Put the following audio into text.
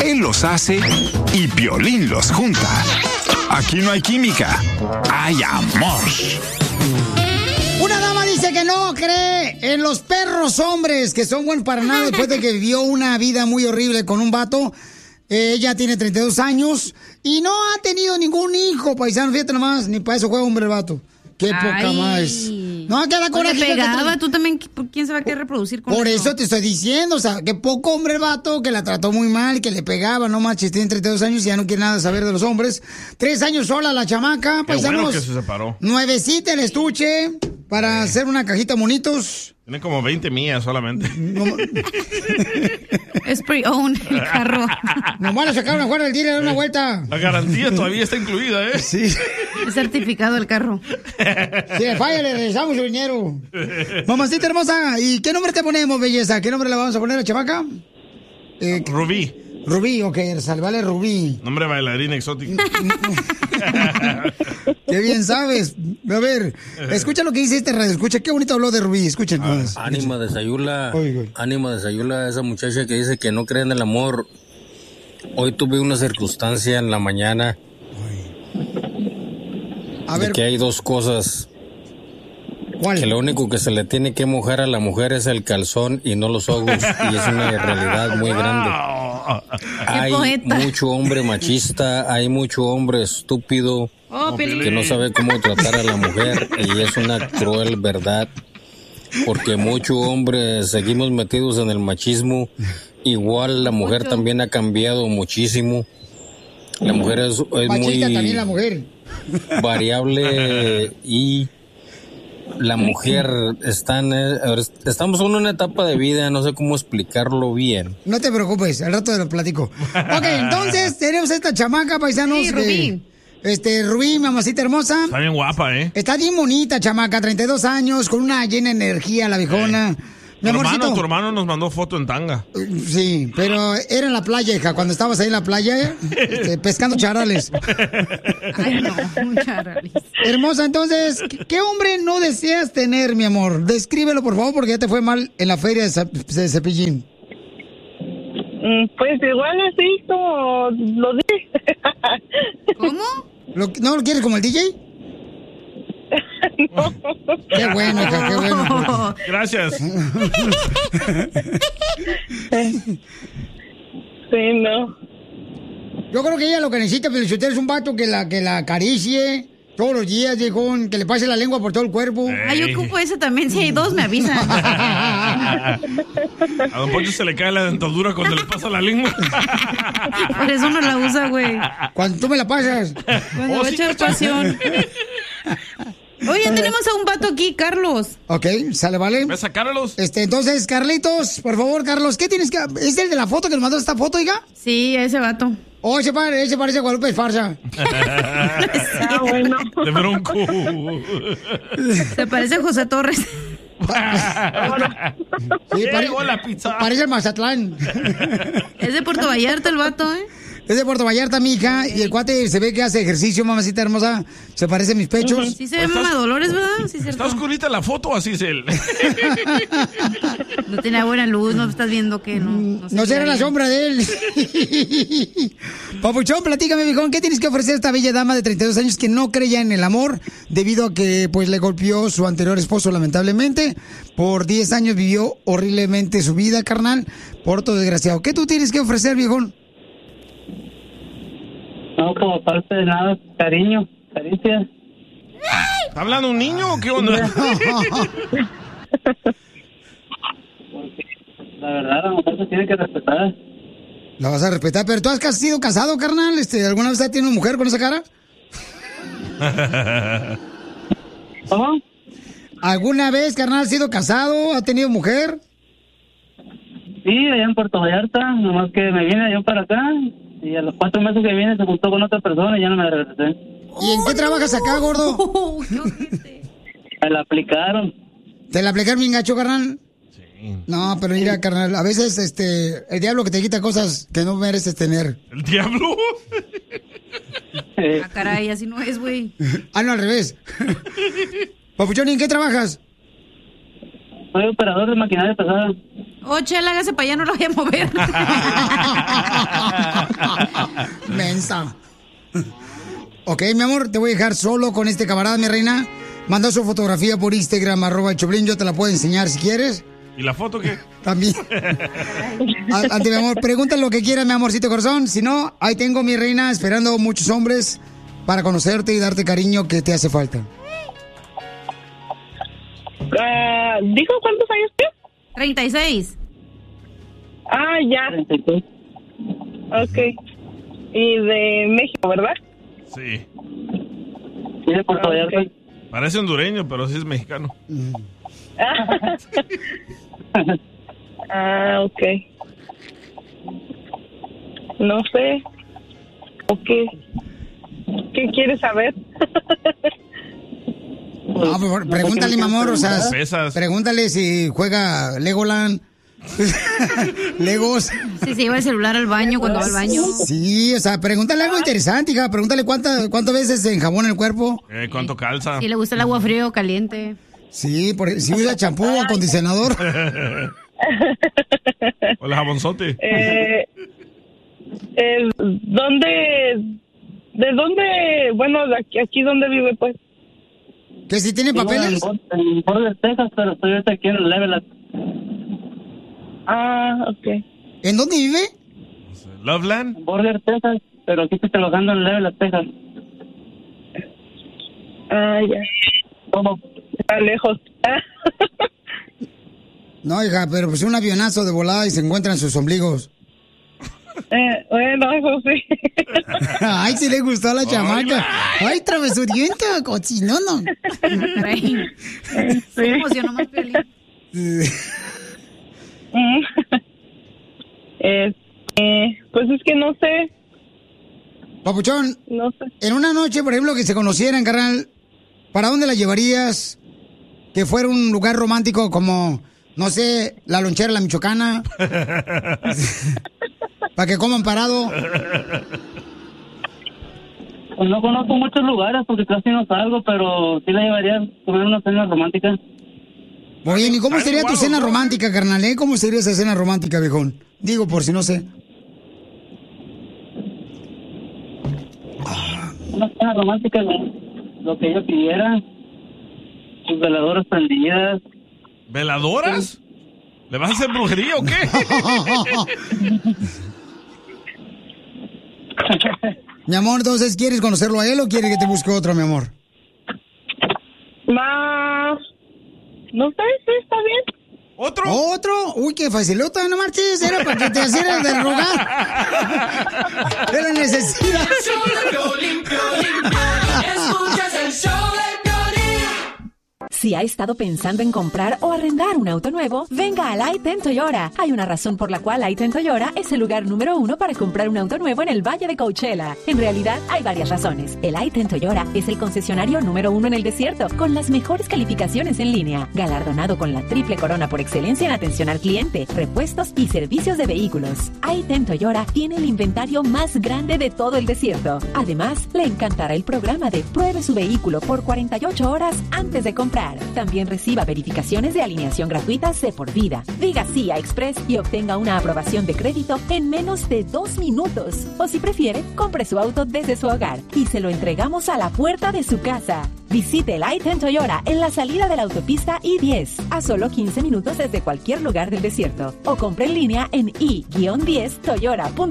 Él los hace y Piolín los junta. Aquí no hay química, hay amor. Una dama dice que no cree en los perros hombres que son buenos para nada después de que vivió una vida muy horrible con un vato. Ella tiene 32 años y no ha tenido ningún hijo, paisano. Fíjate nomás, ni para eso juega hombre el vato. Qué poca más. No, que la coraje. Te pegaba, tú también, ¿quién se va a querer reproducir con Por eso te estoy diciendo, o sea, que poco hombre el vato, que la trató muy mal, que le pegaba, no manches, tiene 32 años y ya no quiere nada saber de los hombres. 3 años sola la chamaca, Qué bueno paisanos. que se separó. Nuevecita el estuche para hacer una cajita monitos. Tiene como 20 millas solamente. Es pre-owned el carro. Nos van a sacar una fuera del día y dar una vuelta. La garantía todavía está incluida, ¿eh? Sí. Es certificado el carro. Si le falla, le regresamos su dinero. Mamacita hermosa, ¿y qué nombre te ponemos, belleza? ¿Qué nombre le vamos a poner a chamaca? Rubí. Rubí, ok, vale Rubí. Nombre bailarín exótico. Qué bien sabes. A ver, escucha lo que dice este radio. Escucha, qué bonito habló de Rubí. Escuchen. Ánima de Sayula. Ánima de Sayula, esa muchacha que dice que no cree en el amor. Hoy tuve una circunstancia en la mañana. A ver. Que hay dos cosas. ¿Cuál? Que lo único que se le tiene que mojar a la mujer es el calzón y no los ojos. Y es una realidad muy grande. Hay mucho hombre machista, hay mucho hombre estúpido que no sabe cómo tratar a la mujer y es una cruel verdad porque mucho hombre seguimos metidos en el machismo. Igual la mujer también ha cambiado muchísimo. La mujer es machista muy también la mujer. variable y la mujer estamos en una etapa de vida, no sé cómo explicarlo bien. No te preocupes, al rato te lo platico. Ok, entonces tenemos esta chamaca, paisanos. Sí, Rubí. Rubí, mamacita hermosa. Está bien guapa, ¿eh? Está bien bonita, chamaca, 32 años, con una llena de energía, la viejona. Mi amorcito. Tu hermano nos mandó foto en tanga. Sí, pero era en la playa, hija, cuando estabas ahí en la playa, pescando charales. Ay, no, un charales. Hermosa, entonces, ¿qué hombre no deseas tener, mi amor? Descríbelo, por favor, porque ya te fue mal en la feria de Cepillín. Pues igual así como lo dije. ¿Cómo? ¿No lo quieres como el DJ? No. Qué bueno, hija, qué bueno. Gracias. Sí, no. Yo creo que ella lo que necesita, Feliciter, es un vato que la acaricie todos los días, viejón, que le pase la lengua por todo el cuerpo. Ay, yo ocupo ese también. Si hay dos, me avisan. A Don Poncho se le cae la dentadura cuando le pasa la lengua. Por eso no la usa, güey. Cuando tú me la pasas. Cuando va a echar pasión. Oye, tenemos a un vato aquí, Carlos. Ok, sale, vale. ¿Ves a Carlos? Entonces, Carlitos, por favor, Carlos, ¿qué tienes que...? ¿Es el de la foto que nos mandó esta foto, oiga? Sí, ese vato. Oh, ese parece a Guadalupe Esparza. Ah, bueno. De Bronco. Se parece a José Torres. Sí, la pizza. Parece el Mazatlán. Es de Puerto Vallarta el vato, ¿eh? Es de Puerto Vallarta, mija, y el cuate se ve que hace ejercicio, mamacita hermosa. Se parece a mis pechos. Sí se ve Mama Dolores, ¿verdad? Sí, cierto. ¿Está oscurita la foto o así es él? No tiene buena luz, no estás viendo que no. No será la sombra de él. Papuchón, platícame, viejón, ¿qué tienes que ofrecer a esta bella dama de 32 años que no cree ya en el amor debido a que pues le golpeó su anterior esposo lamentablemente? Por 10 años vivió horriblemente su vida, carnal, por todo desgraciado. ¿Qué tú tienes que ofrecer, viejón? No, como parte de nada, cariño, caricias. ¿Está hablando un niño o qué onda? La verdad, la mujer se tiene que respetar. La vas a respetar, pero tú has sido casado, carnal. ¿Alguna vez has tenido una mujer con esa cara? ¿Cómo? ¿Alguna vez, carnal, has sido casado? ¿Has tenido mujer? Sí, allá en Puerto Vallarta, nomás que me vine yo para acá y a los 4 meses que vine se juntó con otra persona y ya no me regresé. ¿Y en qué trabajas acá, gordo? Me la aplicaron. ¿Te la aplicaron bien gacho, carnal? Sí. No, pero mira, carnal, a veces el diablo que te quita cosas que no mereces tener. ¿El diablo? Ah, caray, así no es, güey. Ah, no, al revés. Papuchón, ¿y en qué trabajas? Soy operador de maquinaria pesada. Chela, hágase para allá, no lo voy a mover. Mensa. Ok, mi amor, te voy a dejar solo con este camarada, mi reina. Manda su fotografía por Instagram, @Choplin, yo te la puedo enseñar si quieres. ¿Y la foto qué? También. Ante mi amor, pregúntale lo que quieras, mi amorcito corazón. Si no, ahí tengo, mi reina, esperando muchos hombres para conocerte y darte cariño que te hace falta. ¿Dijo cuántos años tienes? 36. Ya. 36. Ok. Y de México, ¿verdad? Sí. Sí, de Puerto Vallarta. Parece hondureño, pero sí es mexicano. Ok. No sé. ¿O qué? ¿Qué quieres saber? No, pregúntale, mi amor, o sea, pregúntale si juega Legoland. Legos. Si se lleva el celular al baño cuando va al baño. Sí, o sea, pregúntale algo interesante, hija. Pregúntale cuántas veces se enjabona el cuerpo. ¿Cuánto calza? Si le gusta el agua fría o caliente. Sí, si usa champú o acondicionador. O el jabonzote. ¿De dónde? Bueno, aquí donde vive, pues. ¿Que si tiene papeles? En Border, Texas, pero estoy ahorita aquí en Leveland. Ok. ¿En dónde vive? Loveland. En Border, Texas, pero aquí estoy trabajando en Leveland, Texas. Ya. ¿Cómo? Está lejos. No, hija, pero pues un avionazo de volada y se encuentran sus ombligos. Bueno, eso sí. Ay, sí le gustó a la chamaca. Ay, travesurienta, cochinona. Se emocionó más feliz. Pues es que no sé. Papuchón, no sé. En una noche, por ejemplo, que se conocieran, carnal, ¿para dónde la llevarías? Que fuera un lugar romántico como, no sé, la lonchera La Michoacana. Para que coman parado. Pues no conozco muchos lugares porque casi no salgo, pero sí la llevaría a comer una cena romántica. Muy bien, ¿y cómo sería tu cena romántica, carnal? ¿Cómo sería esa cena romántica, viejón? Digo, por si no sé. Una cena romántica, lo que ella pidiera. Sus veladoras prendidas. ¿Veladoras? ¿Le vas a hacer brujería o qué? Mi amor, entonces, ¿quieres conocerlo a él o quieres que te busque otro, mi amor? No sé, sí, está bien. ¿Otro? ¿Otro? Uy, qué facilota, no marches. Era para que te hicieras de rogar. Era necesidad. Escuchas el show de Piolín. Si ha estado pensando en comprar o arrendar un auto nuevo, venga a I-10 Toyota. Hay una razón por la cual I-10 Toyota es el lugar número 1 para comprar un auto nuevo en el Valle de Coachella. En realidad, hay varias razones. El I-10 Toyota es el concesionario número 1 en el desierto, con las mejores calificaciones en línea, galardonado con la triple corona por excelencia en atención al cliente, repuestos y servicios de vehículos. I-10 Toyota tiene el inventario más grande de todo el desierto. Además, le encantará el programa de Pruebe su vehículo por 48 horas antes de comprar. También reciba verificaciones de alineación gratuitas de por vida. Diga sí a Express y obtenga una aprobación de crédito en menos de 2 minutos. O si prefiere, compre su auto desde su hogar y se lo entregamos a la puerta de su casa. Visite el I-10 Toyota en la salida de la autopista I-10, a solo 15 minutos desde cualquier lugar del desierto. O compre en línea en i-10toyota.com.